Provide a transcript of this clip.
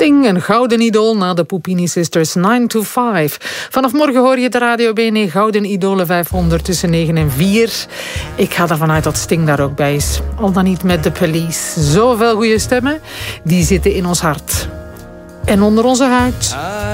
Sting, een gouden idool na de Puppini Sisters 9 to 5. Vanaf morgen hoor je de Radio BNE Gouden Idolen 500 tussen 9 en 4. Ik ga ervan uit dat Sting daar ook bij is. Al dan niet met de Police. Zoveel goede stemmen, die zitten in ons hart. En onder onze huid.